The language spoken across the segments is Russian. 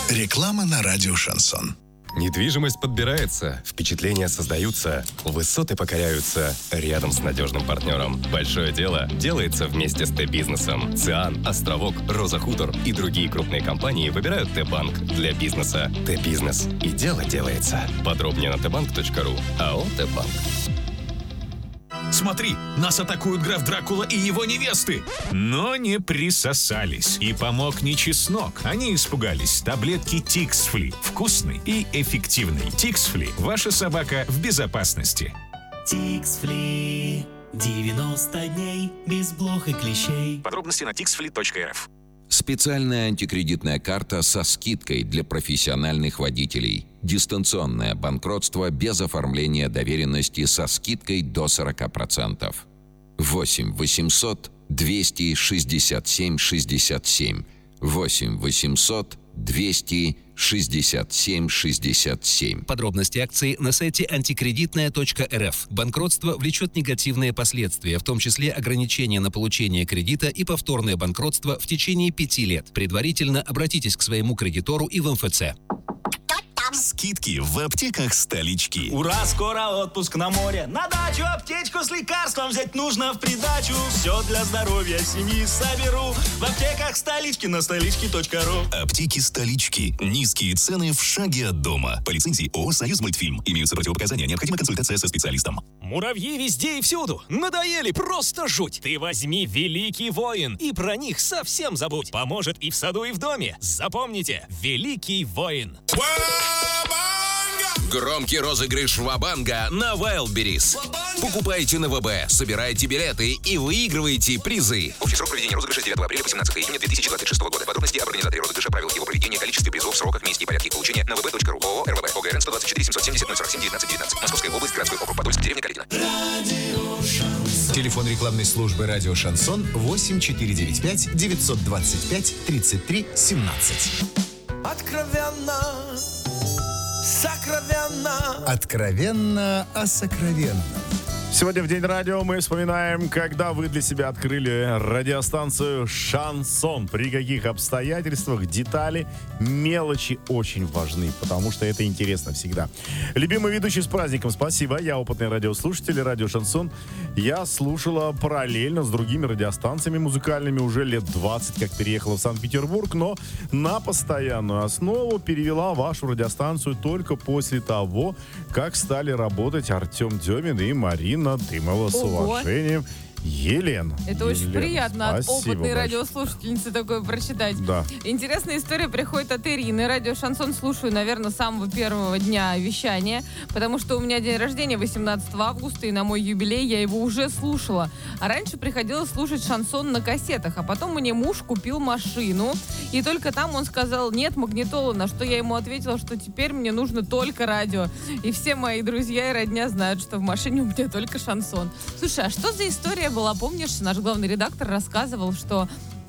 Реклама на радио «Шансон». Недвижимость подбирается, впечатления создаются, высоты покоряются рядом с надежным партнером. Большое дело делается вместе с Т-бизнесом. ЦИАН, Островок, Роза Хутор и другие крупные компании выбирают Т-банк для бизнеса. Т-бизнес. И дело делается. Подробнее на tbank.ru. АО «Т-банк». Смотри, нас атакуют граф Дракула и его невесты. Но не присосались. И помог не чеснок. Они испугались таблетки Тиксфли. Вкусный и эффективный. Тиксфли. Ваша собака в безопасности. Тиксфли. 90 дней без блох и клещей. Подробности на tixfli.rf. Специальная антикредитная карта со скидкой для профессиональных водителей. Дистанционное банкротство без оформления доверенности со скидкой до 40%. 8 800 267 67. 8 800 267 67. Подробности акции на сайте антикредитная.рф. Банкротство влечет негативные последствия, в том числе ограничения на получение кредита и повторное банкротство в течение 5 лет. Предварительно обратитесь к своему кредитору и в МФЦ. Скидки в аптеках столички. Ура, скоро отпуск на море. На дачу аптечку с лекарством взять нужно в придачу. Все для здоровья семьи соберу в аптеках столички на столички.ру. Аптеки столички. Низкие цены в шаге от дома. По лицензии ООО «Союз Мультфильм». Имеются противопоказания. Необходима консультация со специалистом. Муравьи везде и всюду. Надоели, просто жуть. Ты возьми «Великий воин» и про них совсем забудь. Поможет и в саду, и в доме. Запомните, «Великий воин». Громкий розыгрыш Ва-банга на Wildberries. Покупайте на ВБ, собирайте билеты и выигрывайте призы. Общий срок проведения розыгрыша с 9 апреля по 17 июня 2026 года. Подробности об организаторе розыгрыша, правилах его проведения, количестве призов, сроках, месте и порядке получения на vb.ru. ООО «РВБ». ОГРН 124 770 047 19 19. Московская область, городской округ Подольск, деревня Калитина. Телефон рекламной службы «Радио Шансон» 8495 925 33 17. Откровенно, сокровенно. Откровенно о сокровенном. Сегодня в День радио мы вспоминаем, когда вы для себя открыли радиостанцию «Шансон». При каких обстоятельствах детали, мелочи очень важны, потому что это интересно всегда. Любимый ведущий, с праздником, спасибо. Я опытный радиослушатель, радио «Шансон». Я слушала параллельно с другими радиостанциями музыкальными уже лет 20, как переехала в Санкт-Петербург, но на постоянную основу перевела вашу радиостанцию только после того, как стали работать Артем Демин и Марина Дымова. С уважением, Елена. Это очень приятно от опытной большое. радиослушательницы такое прочитать. Да. Интересная история приходит от Ирины. Радио «Шансон» слушаю, наверное, с самого первого дня вещания, потому что у меня день рождения 18 августа, и на мой юбилей я его уже слушала. А раньше приходилось слушать шансон на кассетах, а потом мне муж купил машину, и только там он сказал: нет магнитолы, на что я ему ответила, что теперь мне нужно только радио. И все мои друзья и родня знают, что в машине у меня только шансон. Слушай, а что за история была? Помнишь, наш главный редактор рассказывал, что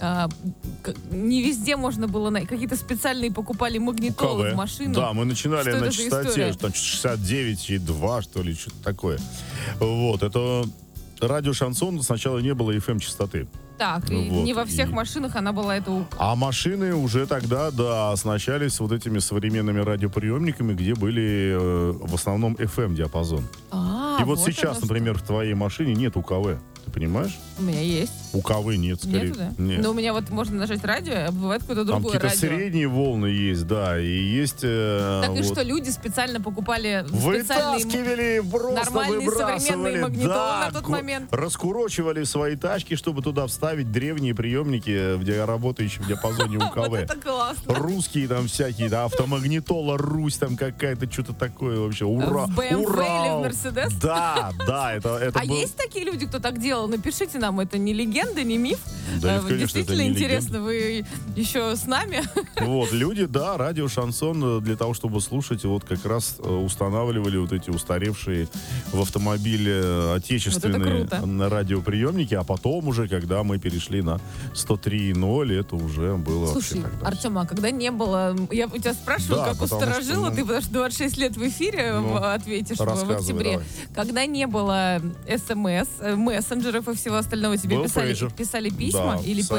не везде можно было какие-то специальные покупали магнитолы в машину. Да, мы начинали что на частоте 69,2, что ли, что-то такое. Вот, это радио «Шансон», сначала не было FM-частоты. Так, и вот, не во всех машинах она была эта. А машины уже тогда, да, оснащались вот этими современными радиоприемниками, где были в основном FM-диапазон. И вот сейчас, например, в твоей машине нет УКВ. Ты понимаешь? У меня есть. УКВ нет, скорее. Нету, да? Нет. Но у меня вот можно нажать радио, а бывает какое-то Там другое какие-то радио. средние волны есть, да, и есть... Так и вот, что, люди специально покупали вытаскивали, просто нормальные выбрасывали, современные магнитолы да, на тот момент. Раскурочивали свои тачки, чтобы туда вставить древние приемники, где работающие в диапазоне УКВ. Вот это классно. Русские там всякие, да, автомагнитола, Русь там какая-то, что-то такое вообще. Ура! В BMW Ура! или в Мерседес? Да, это А есть такие люди, кто так делал? Напишите нам, это не легенда, не миф? Да, нет, конечно, действительно это не интересно, вы еще с нами? Вот, люди, да, радио «Шансон» для того, чтобы слушать, вот как раз устанавливали вот эти устаревшие в автомобиле отечественные радиоприемники, а потом уже, когда мы перешли на 103.0, это уже было. Слушай, вообще Артем, а когда не было... Я у тебя спрашиваю, да, как у старожила, ты потому что 26 лет в эфире ответишь в октябре. Давай. Когда не было СМС, мессенджеров и всего остального, тебе был писали письма да, или писали. пейджер?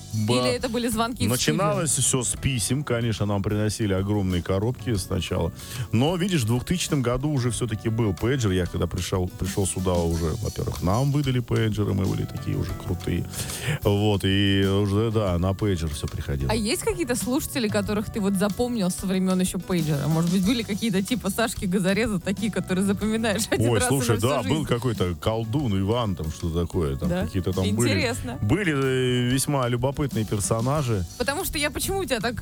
Или это были звонки Начиналось все с писем, конечно, нам приносили огромные коробки сначала. Но, видишь, в 2000 году уже все-таки был пейджер. Я когда пришел сюда уже, во-первых, нам выдали пейджеры, мы были такие уже крутые. Вот, и уже, да, на пейджер все приходило. А есть какие-то слушатели, которых ты вот запомнил со времен еще пейджера? Может быть, были какие-то типа Сашки Газореза, такие, которые запоминаешь один раз слушай, за да, всю жизнь? был какой-то колдун Иван, там что такое. Там да? какие-то там Интересно. были весьма любопытные персонажи. Потому что почему у тебя так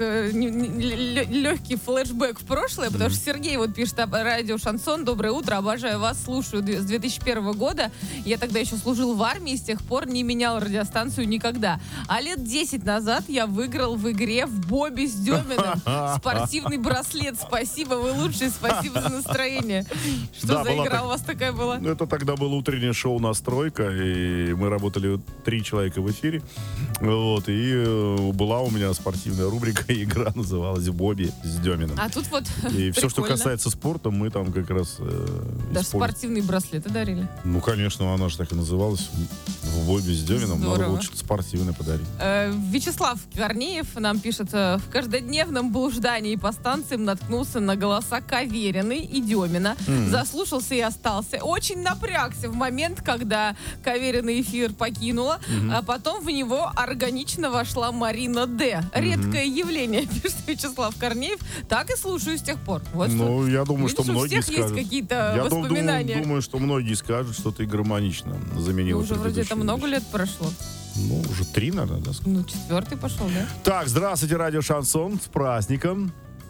легкий флешбэк в прошлое? Потому что Сергей вот пишет: радио Шансон, доброе утро, обожаю вас, слушаю с 2001 года. Я тогда еще служил в армии, с тех пор не менял радиостанцию никогда. А лет 10 назад я выиграл в игре в Бобби с Деминым спортивный браслет. Спасибо, вы лучшие, спасибо за настроение. Что за игра у вас такая была? Это тогда было утреннее шоу «Настройка», и мы работали 3 человека в эфире. Вот, и была у меня спортивная рубрика, игра называлась «Бобби с Деминым». А тут вот и все, что касается спорта, мы там как раз даже спортивные браслеты дарили. Ну, конечно, она же так и называлась. В «Бобби с Деминым» надо было что-то спортивное подарить. Вячеслав Корнеев нам пишет: в каждодневном блуждании по станциям наткнулся на голоса Кавериной и Демина. Заслушался и остался. Очень напрягся в момент, когда Каверина эфир покинула, а потом в него органично вошла Марина Д. Редкое явление, пишет Вячеслав Корнеев. Так и слушаю с тех пор. Вот ну, я думаю, видишь, что многие скажут. У всех скажут. есть какие-то воспоминания. Я думаю, что многие скажут, что ты гармонично заменил. Уже вроде это много лет прошло. Ну, уже 3, наверное, да? Ну, 4-й пошел, да? Так, здравствуйте, радио Шансон, с праздником.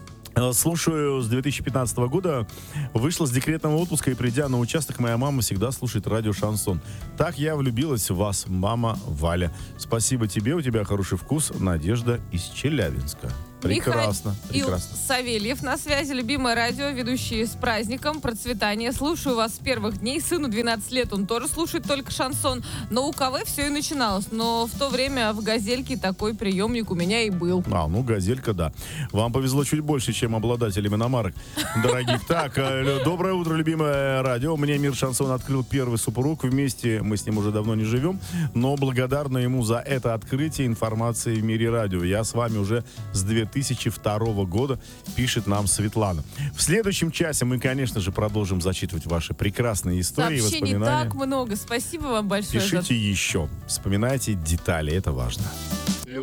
Слушаю с 2015 года. Вышла с декретного отпуска, и придя на участок, моя мама всегда слушает радио Шансон. Так я влюбилась в вас, мама Валя. Спасибо тебе, у тебя хороший вкус. Надежда из Челябинска. Прекрасно, прекрасно. Савельев на связи, любимое радио, ведущие с праздником, процветания. Слушаю вас с первых дней. Сыну 12 лет, он тоже слушает только шансон. Но у КВ все и начиналось. Но в то время в «Газельке» такой приемник у меня и был. Ну, «Газелька», да. Вам повезло чуть больше, чем обладателям иномарок дорогих. Так, доброе утро, любимое радио. Мне «Мир Шансон» открыл первый супруг. Вместе мы с ним уже давно не живем, но благодарна ему за это открытие информации в мире радио. Я с вами уже с 2002 года, пишет нам Светлана. В следующем часе мы, конечно же, продолжим зачитывать ваши прекрасные истории и воспоминания. Сообщений так много. Спасибо вам большое. Пишите еще. Вспоминайте детали, это важно.